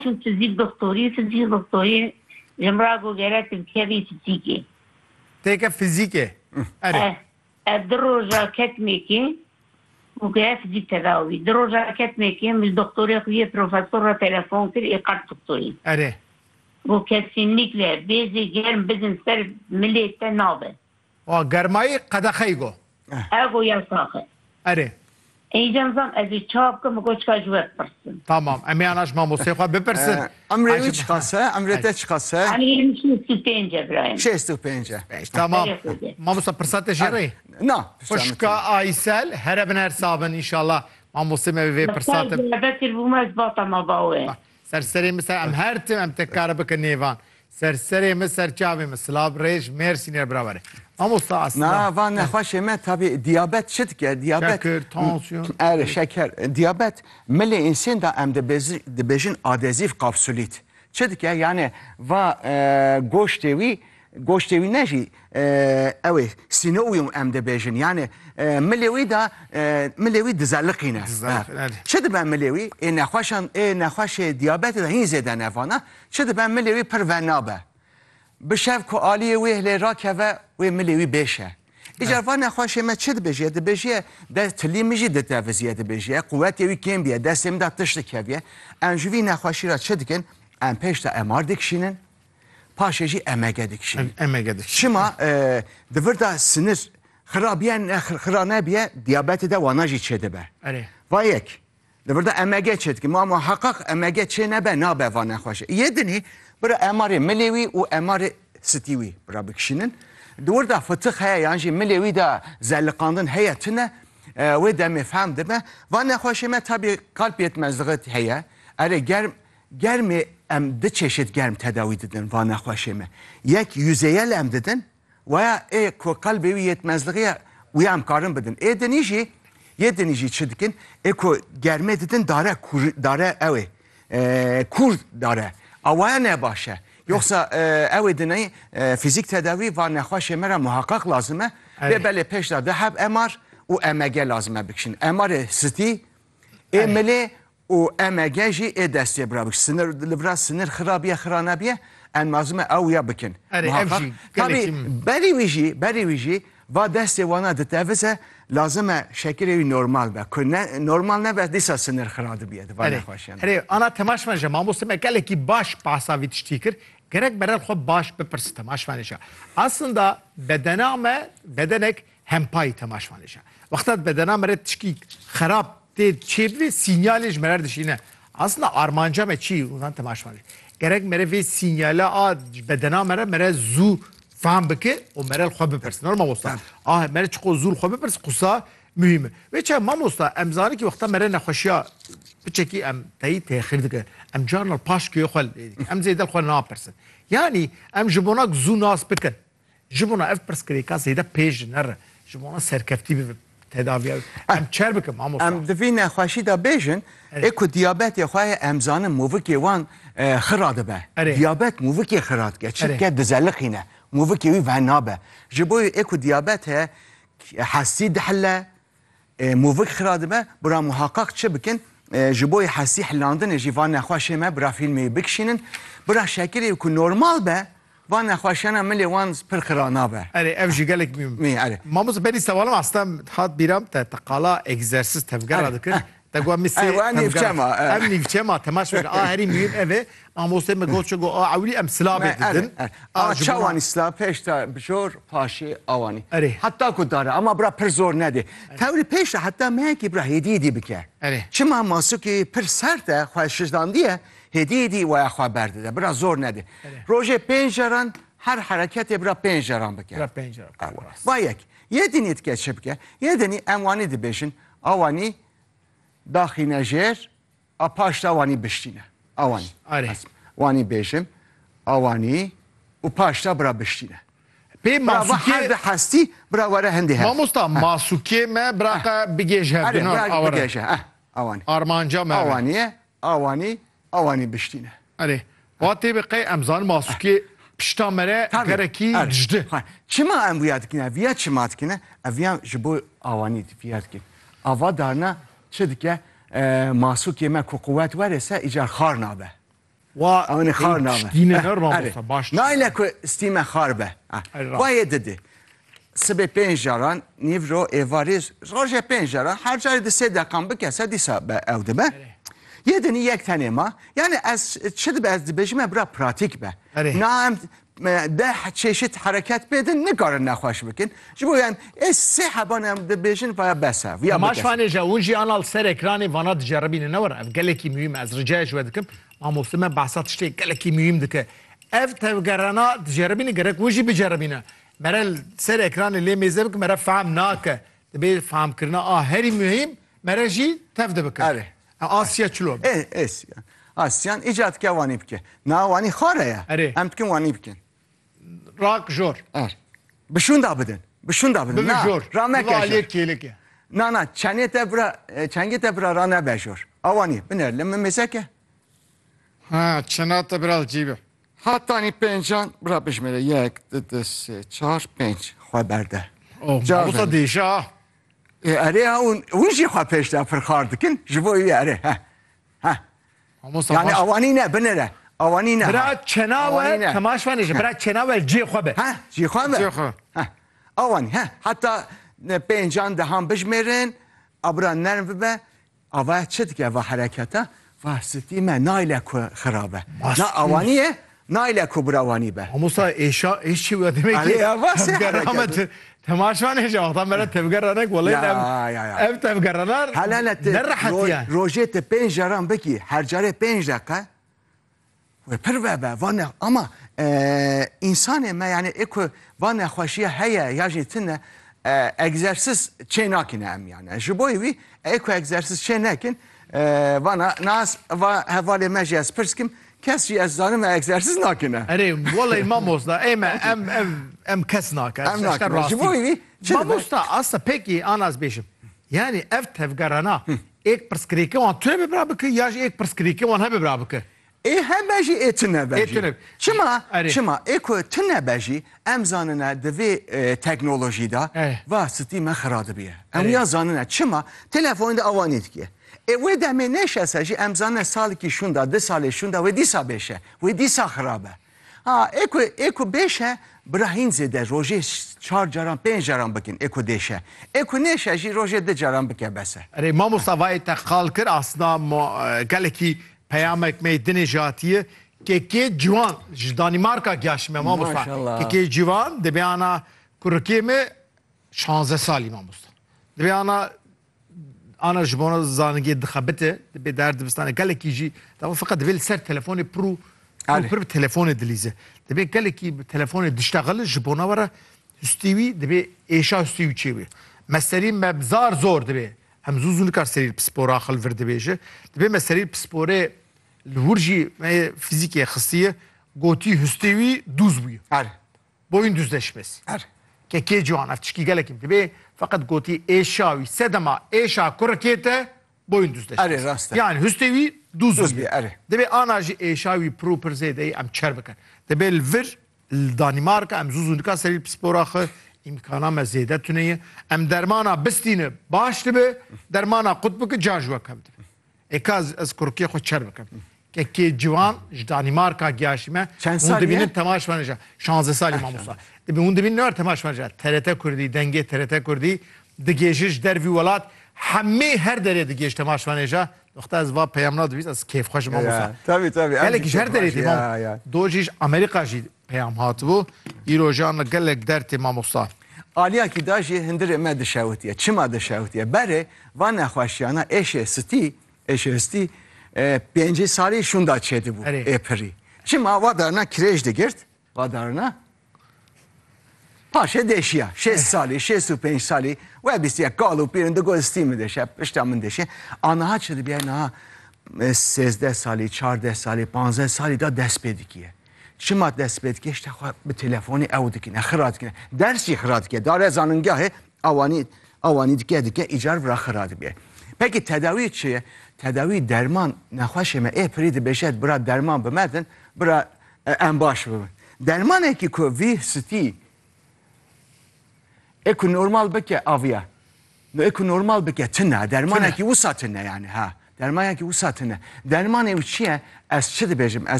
چون تزید دکتوری جمرا گو گره تبکیوی فیزیکی تیکه فیزیکه دروجا کتمیکی و گره فیزیک تداوی دروجا کتمیکی من دکتوری خویه پروفسور تلفون کر اقرد دکتوری اره و kesinlikle bizi germ bizim ser millete nabe. O germayı qadaxay go. Ego yasağı. اره ایجان زن از چاپ کم کوچکا جواب پرسن. Tamam. Emi anaş mamosu xo bepirsin. Emrevi çıkasa, emrete çıkasa. Hani 25 İbrahim. 65. Tamam. Mamosu pırsat jeri. Na. Hoşka Aysel her bin her sabın inşallah. Mamosu mevi pırsat. Bekir bu mezbata ma bawe. Serseri mesela em her tim em tekrar bakın nevan. Serseri mi serçavi mi slav rej mersi ne beraber. Mamosu aslında. Na van nexwaş me tabi diyabet şidke diyabet. Şeker, tansiyon. Evet şeker. Diyabet mele insan da em de bejin adezif kapsülit. Şidke yani va goştevi neji evet sinuyum em de bejin yani melevi da melevi dizallıkine. Şidi ben melevi nexwaş diyabet da hinzeden evana. Şidi ben melevi pervenabe. بشاف کو عالیه وی هلی راکه و ملیوی بشه. اجازه نخواهش ما چه دبیجه دبیجه دست تلیمیجی دتوزیه دبیجه قوتی وی کم بیه دستم داد تشت کیه انجوی نخواهشی را چه دکن ام پیش تا امار دکشینن پاشجی امگه دکشین. امگه دکشین. شما دوردا سنر خرانه بیه دیابت دا وانجی چه دبه. اره. وایک دوردا امگه چه دکن ما محقق امگه چه نبه نبه وانخواهش. یه دنی برای امار ملیوی و امار ستیوی برای بکشینن دور دا فتق هیا یعنی ملیوی دا زلقاندن هیا تنه و دا مفهم دبه و نخواهش ما tabi kalp yetmezliği هیا اره گرم ام ده çeşit گرم تداوی دادن و نخواهش ما یک yüzeyel em dedin veya ko kalbevi yetmezliği uyam karın bedin denici çıdıkın ko germe dedin dare evi kur dare Avaya ne başa? Yoksa evedine fizik tedavi ve nexwaş mera muhakkak lazım ve böyle peşte de hep MR و MG lazım bikşin. MR sti emeli و MG ji destiye bırak. Sınır xirabiye xiranabiye en lazım avya bikin. Muhakkak. Tabii beri viji ve destiye wana detevse lazım şekeri normal be. Normal ne be disa sınır xiradı biyedi. Ere ana temaş manje mamosu mekale ki baş pasavi tiştikir. Gerek berel xo baş bepirsi temaş manişa. Aslında bedenek hempay temaş manişa. Vaktat bedena meret tişki xarab te çevre sinyalej merer dişine. Aslında armanca me çi ulan temaş manişa. Gerek mere ve sinyale a bedena mere zu فهم بکه و مرل خواب بپرس نرم ماستا مره چقو زور خواب بپرس قصه مهمه و چه ما ماستا امزانی که وقتا مره نخوشیا بچکی ام تایی تأخیر دکه ام جارنا پاش که خال ام زیده خال ناپرسن یعنی ام جبوناک زو ناس بکن جبونا اف پرس کریکا زیده پیج نره جبونا سرکفتی به تداوی ام چر بکن ما ماستا ام دوی نخوشی دا بیجن اکو دیابت یخواه امزان موفکی وان خراده به دیابت موفکی خراد که چه که دزلقینه موفکی وی ونابه جبوی اکو دیابت حسی دحله موفک خراده به برا محقق چه بکن جبوی حسی حلاندن جیوان نخواشه ما برا فیلمی بکشینن برا شکلی اکو نورمال به وان نخواشانا ملی وان پر خرانا به اره افجی گلک می اره ماموز بری سوالم اصلا حد بیرم تا تقالا اگزرسیز تفگر دکر تقوى ميسي نيفشما تماش بك هري مين اوه اموسه مگوت شو عولي ام سلاب ددن چواني سلاب پشتا بجور پاشي اواني حتى کو داره اما برا پر زور نده تاولی پشتا حتى مهكي برا هديدي بك چما ماسوكي پر سرته خوششدانديه هديدي و اخوا برده برا زور نده روجه پنجران هر حرکت برا پنجران بك برا پنجران وایک یه دنیت که شبکه یه دنی اموانی دبشن اوانی داخل جر اپاش وانی بشتینه اوانی وانی بیشم اوانی و پاشتا برا بشتینه پی ماسوکی هر هستی برا وره هندی هست ما مستا ماسوکی ما برا بگیجه بگیجه اوانی آرمانجا ما اوانی بشتینه وقتی بقی امزان ماسوکی پشتا مره گرکی جده چما ام بیاد کنه ویا چما کنه اویا جبو اوانی بیاد کنه اوا دارنا چه دیگه ماسوک یه کو قوت ورسه ایجار خار نابه Ew xar nave. Dîne ner mamosta baş. Naile ku stîme xar be. Wayê didî. Sibê 5 jaran nîvro êvarî rojê 5 jaran her carê di 3 deqan bike se dîsa be ew dibe. Yedinî yek tenê ma. Yani ez çi dibe ez dibêjim me bira pratik be. Na em de çeşit hareket bedin nikarin nexweş bikin. Ji bo yani ez sê heban em dibêjin vaya bese. Temaşvanê ji hûn jî anal ser ekranê vana diceribîne ne were ev gelekî mühim ez rica ji we dikim mamoste me behsa tiştê gelekî mühim dike. Ev tevgerana diceribîne gerek hûn jî biceribîne. Merel ser ekranê lê mêze bikim mere fehm nake. Dibê fehmkirina herî mühim mere jî tev dibikin. Asya çilo. Asya. Asyan icadke wanî bike. Na wanî xare ye. Em dikin wanî bikin. Rak jor. Bişûn da bidin. Bişûn da bidin. Na jor. Rameke jor. Kêleke. Na çenê te bira rane be jor. Awanî biner li min mêzeke. Ha çena te biraz cîbe. Hatanî pêncan bira bijmêre 1, 2, 3, 4, 5 xwe berde. Mamosta dêşa. Erê hûn jî xwe pêş de firxar dikin ji bo wî erê. Yani awanî ne binire. Awanî ne. Bira çena we temaşvanê ji bira çena we cê xwe be. Cî xwe be. Awanî heta pêncan dehan bijmêrin abira nerm bibe ava çi dike va hereketa va stî me nayle ku xirab e. Na awanî ye nayle ku bira wanî be. Mamosta êşa eş çi we demek ki. Temaşvanê ji axtan mere tevgeranek welê ev tevgeranar ne rehet yani. Rojê te 5 jaran bikî her carê 5 deqe ve pir vebe vane ama insanê me yani eko vane xweşiye heye ya jî tune egzersiz çê nakine em yani. Ji bo wî eko egzersiz çê nekin vana nas va hevalê me jî ez pirskim kes jî ez zanim egzersiz nakine. Erê welê mamosta em kes nakin. Em nakin. Ji bo wî mamosta asla peki anaz bêjim. Yani ev tevgerana ek pirskirêkê wan tune bibira bike ya jî ek pirskirêkê wan hebe bira bike. Hebe jî tune be jî. Çima eko tune be jî em zanine di vê teknolojî da va stî me xira dibiye. Em ya zanine çima telefonê de awanî dikiye. Wê demê neşese jî em zanine salekî şûn da 2 salê şûn da wê dîsa bêş e. Wê dîsa xirab e. Eko bêş e bira hîn zêde rojê 4 caran 5 caran bikin eko dêşe. Eko neşe jî rojê 2 caran bike bese. Erê mamosta vayê te xal kir asna gelekî peyamek me dinê jatiye kekê ciwan ji Danimarka giyaşime mamosta. Kekê ciwan dibe ana kurikê me 16 salî mamosta. Dibe ana ji bona zanigê dixebite dibe der dibistanê gelekî jî feqet divê li ser telefonê pir telefonê dilîze. Dibe gelekî telefonê dişteqil ji bona were hûstî wî dibe êşa hûstî wî çêbî. Meserî me zar zor dibe. Hem zû zû nikar serî pispora xil vir dibêje. Dibe me serî pisporê li hûr jî fîzîkê xistiye gotî hûstê wî dûz bûye. Boyun düzleşmesi. Kekê ciwan ev tişkî gelekî dibe fakat gotî êşa wî sedema êşa kurikê te boyun düzleşmesi. Yani hûstê wî dûz bûye. Dibe ana jî êşa wî pir û pir zêde em çer bikin. Dibe li vir li Danimarka em zû zû nikar serî pispora xwe imkana me zêde tuneye. Em dermana bistîne baş dibe dermana qut bike can ji we kev dibe. Ekaz ez kurikê xwe çer bikim. Kekê ciwan ji Danimarka giyaşime hûn dibînin temaşvanê 16 salî mamosta. Dibe hûn dibînin ne war temaşvanê TRT Kurdî dengê TRT Kurdî digêjî ji dervî welat hemê her derê digêj temaşvanê Doxta ez va peyamna dibîst ez kêfxweş mamosta. Tabii. Gelekî ji her derê dî dojî ji Amerîka jî peyam hatibû îro jî ana gelek dertê mamosta. Aliyakî da jî hindirê me dişewitiye. Çima dişewitiye? Berê va nexweşiyana êşê stî 5 salî şûn da çêdibû êpirî. Çima va darina kirêj digirt va darina paşê deşiya 6 salî 65 salî we bîstiye gal û pîrin digot stî min deşe pişta min deşe anaha çi dibiye niha 13 salî 14 salî 15 salî da dest pê dikiye. Çima dest pê dike işte bi telefonê ew dikine xira dikine ders jî xira dike dare zanîngahê awanî dike îcar vira xira dibiye. Peki tedavi çi ye? Tedavi derman nexweşê me êpirî dibêje bira derman bimedin bira em baş bibin. Dermanekî ku vî stî eko normal bike aviya. Eko normal bike tune dermanekî wisa tune yani ha. Dermanekî wisa tune. Dermanê çi ye? Ez çi dibêjim?